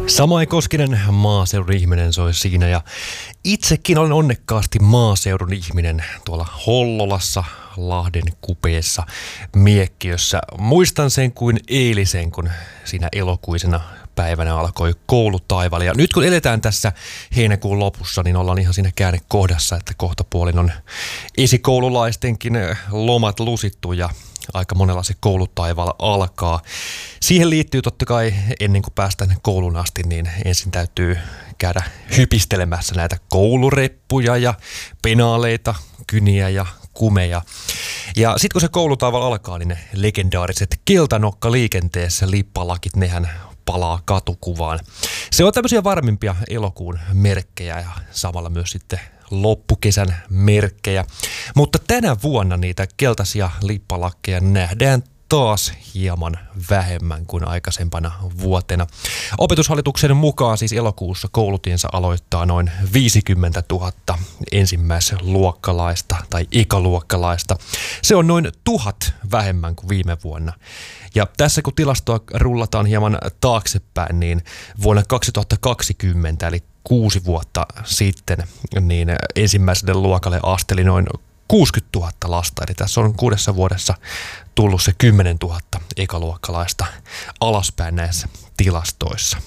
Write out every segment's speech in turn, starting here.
Samai Koskinen, maaseudun ihminen, soi siinä, ja itsekin olen onnekkaasti maaseudun ihminen tuolla Hollolassa, Lahden kupeessa, Miekkiössä. Muistan sen kuin eilisen, kun siinä elokuisena päivänä alkoi koulutaival. Ja nyt kun eletään tässä heinäkuun lopussa, niin ollaan ihan siinä käännekohdassa, että kohtapuolin on esikoululaistenkin lomat lusittu ja aika monella se koulutaival alkaa. Siihen liittyy totta kai, ennen kuin päästään kouluun asti, niin ensin täytyy käydä hypistelemässä näitä koulureppuja ja penaaleita, kyniä ja kumeja. Ja sitten kun se koulutaival alkaa, niin ne legendaariset keltanokka liikenteessä lippalakit, nehän palaa katukuvaan. Se on tämmöisiä varmimpia elokuun merkkejä ja samalla myös sitten loppukesän merkkejä. Mutta tänä vuonna niitä keltaisia lippalakkeja nähdään taas hieman vähemmän kuin aikaisempana vuotena. Opetushallituksen mukaan siis elokuussa koulutiensä aloittaa noin 50 000 ensimmäisluokkalaista tai ekaluokkalaista. Se on noin 1000 vähemmän kuin viime vuonna. Ja tässä kun tilastoa rullataan hieman taaksepäin, niin vuonna 2020 eli 6 vuotta sitten, niin ensimmäiselle luokalle asteli noin 60 000 lasta. Eli tässä on 6 vuodessa tullut se 10 000 ekaluokkalaista alaspäin näissä tilastoissa.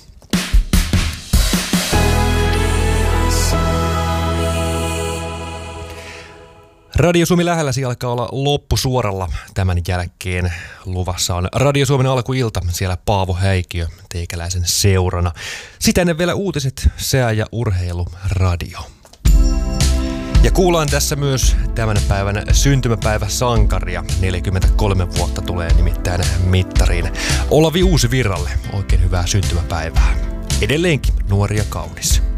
Radio Suomi lähelläsi alkaa olla loppusuoralla tämän jälkeen. Luvassa on Radio Suomen alkuilta, siellä Paavo Häikiö teikäläisen seurana. Sitä ennen vielä uutiset, sää ja urheiluradio. Ja kuullaan tässä myös tämän päivän syntymäpäiväsankaria. 43 vuotta tulee nimittäin mittariin. Olavi Uusivirralle oikein hyvää syntymäpäivää. Edelleenkin nuori ja kaunis.